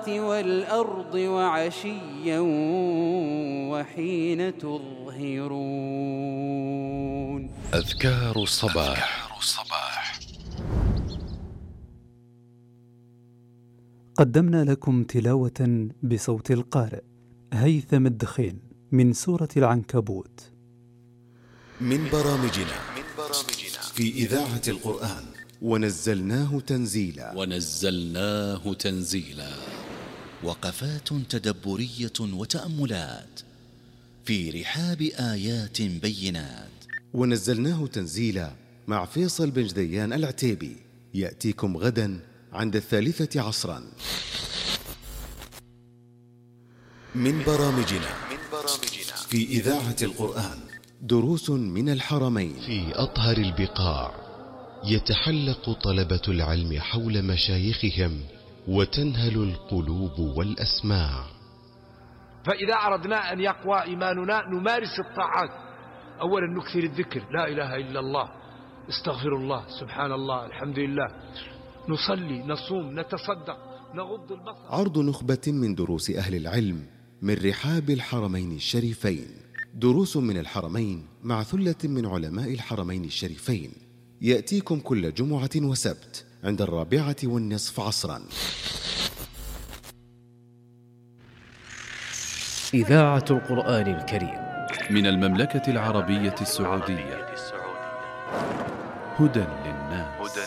والأرض وعشيا وحين تظهرون. أذكار الصباح. قدمنا لكم تلاوة بصوت القارئ هيثم الدخين من سورة العنكبوت. من برامجنا في إذاعة القرآن ونزلناه تنزيلا. وقفات تدبرية وتأملات في رحاب آيات بينات. ونزلناه تنزيلا مع فيصل بن جديان العتيبي، يأتيكم غدا عند 3 عصرا. من برامجنا في إذاعة القرآن دروس من الحرمين. في أطهر البقاع يتحلق طلبة العلم حول مشايخهم وتنهل القلوب والأسماع. فإذا أردنا أن يقوى إيماننا نمارس الطاعات. أولا نكثر الذكر، لا إله إلا الله، استغفر الله، سبحان الله، الحمد لله، نصلي، نصوم، نتصدق، نغض البصر. عرض نخبة من دروس أهل العلم من رحاب الحرمين الشريفين. دروس من الحرمين مع ثلة من علماء الحرمين الشريفين، يأتيكم كل جمعة وسبت عند 4:15 عصرا. إذاعة القرآن الكريم من المملكة العربية السعودية. هدى للناس.